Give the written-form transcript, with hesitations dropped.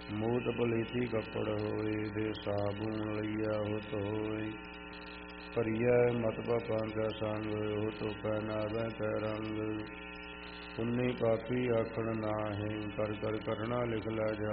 ਮੂਤ ਪਲੀਤੀ ਕੱਪੜ ਹੋਏ, ਦੇ ਸਾਬੂਨ ਲਈਆ ਹੁਤ ਹੋਏ। ਭਰੀਐ ਮਤ ਪਾਪਾਂ ਕੈ ਸੰਗ, ਹੁਤ ਪਹਿਨਾਵੈ ਕੈ ਰੰਗ। ਪੁੰਨੀ ਪਾਪੀ ਆਖਣ ਨਾਹੀਂ, ਕਰ ਕਰ ਕਰਣਾ ਲਿਖ ਲੈ ਜਾ।